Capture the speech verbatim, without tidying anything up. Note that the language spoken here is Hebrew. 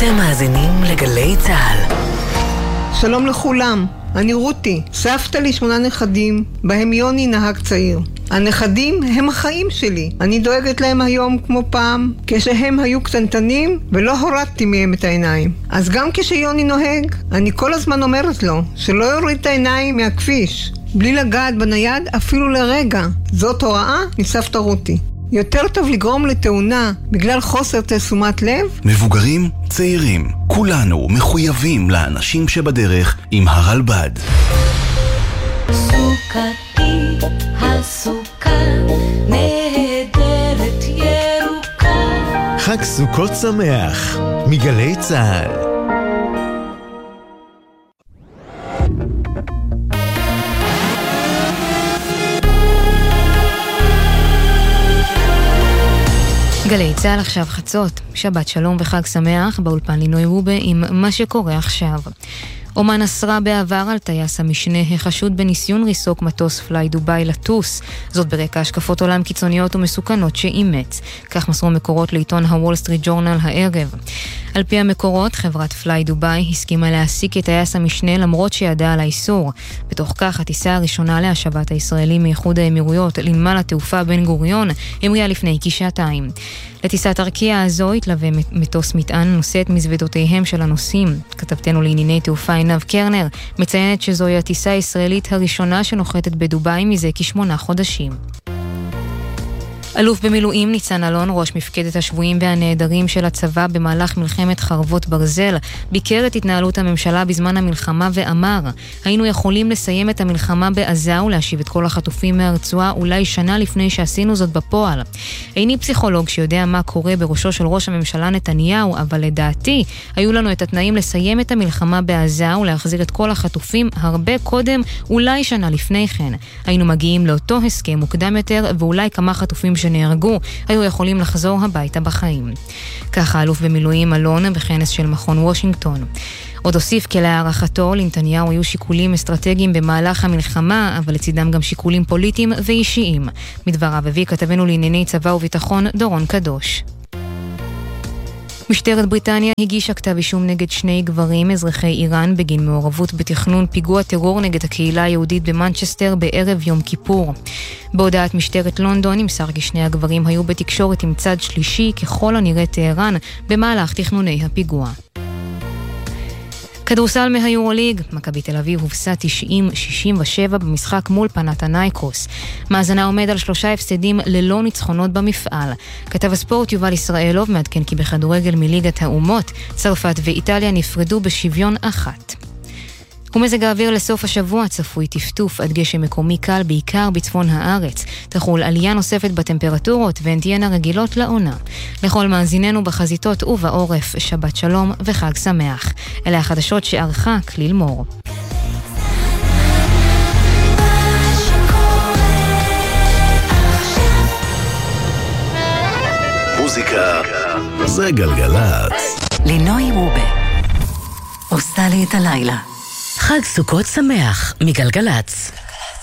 אתם מאזינים לגלי צהל. שלום לכולם, אני רותי, סבתא לי שמונה נכדים, בהם יוני נהג צעיר. הנכדים הם החיים שלי, אני דואגת להם היום כמו פעם, כשהם היו קטנטנים ולא הורדתי מהם את העיניים. אז גם כשיוני נוהג, אני כל הזמן אומרת לו שלא יוריד את העיניים מהכביש, בלי לגעת בנייד אפילו לרגע. זאת הוראה מסבתא רותי. יותר טוב לגרום לתאונה בגלל חוסר תשומת לב. מבוגרים, צעירים, כולנו מחויבים לאנשים שבדרך עם הרלב"ד. סוכתי הסוכה נהדרת ירוקה. חג סוכות שמח מגלי צהל. גלי צהל עכשיו חצות, שבת שלום וחג שמח, באולפן לינוי רובה עם מה שקורה עכשיו. אומן אסרה בעבר על טייס המשנה החשוד בניסיון ריסוק מטוס פליי דוביי לטוס, זאת ברקע השקפות עולם קיצוניות ומסוכנות שאימץ. כך מסרו מקורות לעיתון הוול סטריט ג'ורנל הערב. על פי המקורות, חברת פליי דוביי הסכימה להעסיק את טייס המשנה למרות שידעה על האיסור. בתוך כך, הטיסה הראשונה להשבת הישראלים מאיחוד האמירויות לנמל התעופה בן גוריון המריאה לפני כשעתיים. לטיסת ארקיע הזו התלווה מטוס מטען נושא את מזוודותיהם של הנוסעים. כתבתנו לענייני תעופה עינב קרנר מציינת שזוהי הטיסה הישראלית הראשונה שנוחתת בדוביי מזה כשמונה חודשים. אלוף במילואים ניצן אלון, ראש מפקדת השבויים והנעדרים של הצבא במהלך מלחמת חרבות ברזל, ביקר את התנהלות הממשלה בזמן המלחמה ואמר, היינו יכולים לסיים את המלחמה בעזה ולהשיב את כל החטופים מהרצועה אולי שנה לפני שעשינו זאת בפועל. איני פסיכולוג שיודע מה קורה בראשו של ראש הממשלה נתניהו, אבל לדעתי היו לנו את התנאים לסיים את המלחמה בעזה ולהחזיר את כל החטופים הרבה קודם, אולי שנה לפני כן. היינו מגיעים לאותו הסכם מוקדם יותר ואולי כמה חטופים שנהרגו היו יכולים לחזור הביתה בחיים. ככה אלוף במילואים אלון בכנס של מכון וושינגטון. עוד הוסיף כי להערכתו לנתניהו היו שיקולים אסטרטגיים במהלך המלחמה, אבל לצידם גם שיקולים פוליטיים ואישיים. מדבריו הביא כתבנו לענייני צבא וביטחון דורון קדוש. משטרת בריטניה הגישה כתב אישום נגד שני גברים אזרחי איראן בגין מעורבות בתכנון פיגוע טרור נגד הקהילה היהודית במנצ'סטר בערב יום כיפור. בהודעת משטרת לונדון נמסר כי שני הגברים היו בתקשורת עם צד שלישי ככל הנראה טהרן במהלך תכנוני הפיגוע. כדורסל מהיורוליג, מכבי תל אביב הובסה תשעים שישים ושבע במשחק מול פנתנייקוס. מאזנה עומד על שלושה הפסדים ללא ניצחונות במפעל. כתב הספורט יובל ישראלוב מעדכן כי בכדורגל מליגת האומות, צרפת ואיטליה נפרדו בשוויון אחת. ומזג האוויר לסוף השבוע צפוי טפטוף עד גשם מקומי קל בעיקר בצפון הארץ. תחול עלייה נוספת בטמפרטורות והן תהיינה רגילות לעונה. לכל מאזיננו בחזיתות ובעורף, שבת שלום וחג שמח. אלה החדשות שערכה כליל מור. מוזיקה זה גלגלצ. לינוי רובה עושה לי את הלילה. חג סוכות שמח מגלגלצ.